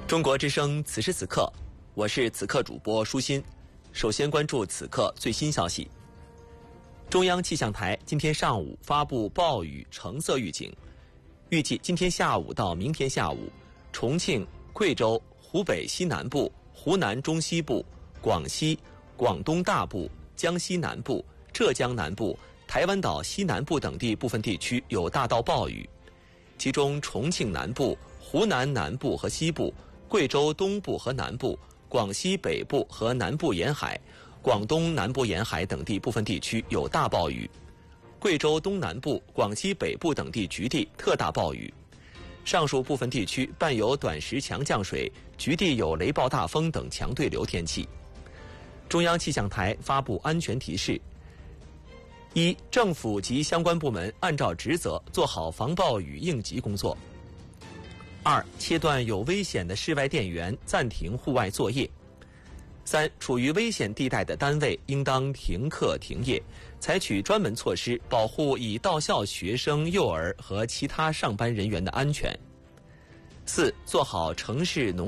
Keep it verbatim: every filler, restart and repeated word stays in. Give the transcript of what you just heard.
中国之声此时此刻，我是此刻主播舒心。首先关注此刻最新消息。中央气象台今天上午发布暴雨橙色预警，预计今天下午到明天下午，重庆、贵州、湖北西南部、湖南中西部、广西、广东大部、江西南部、浙江南部、台湾岛西南部等地部分地区有大到暴雨，其中重庆南部、湖南南部和西部、贵州东部和南部、广西北部和南部沿海、广东南部沿海等地部分地区有大暴雨，贵州东南部、广西北部等地局地特大暴雨。上述部分地区伴有短时强降水，局地有雷暴大风等强对流天气。中央气象台发布安全提示：一、政府及相关部门按照职责做好防暴雨应急工作；二、切断有危险的室外电源，暂停户外作业；三、处于危险地带的单位应当停课停业，采取专门措施保护已到校学生、幼儿和其他上班人员的安全；四、做好城市农